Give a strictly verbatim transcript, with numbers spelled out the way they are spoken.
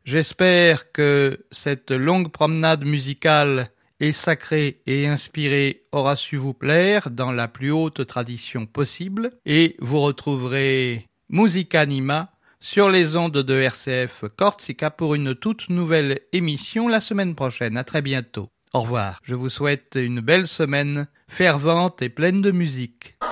J'espère que cette longue promenade musicale et sacrée et inspirée aura su vous plaire dans la plus haute tradition possible et vous retrouverez Musica Anima sur les ondes de R C F Corsica pour une toute nouvelle émission la semaine prochaine. À très bientôt. Au revoir. Je vous souhaite une belle semaine fervente et pleine de musique.